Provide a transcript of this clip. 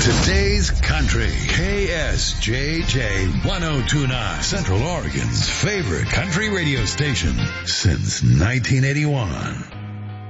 Today's Country, KSJJ 1029, Central Oregon's favorite country radio station since 1981.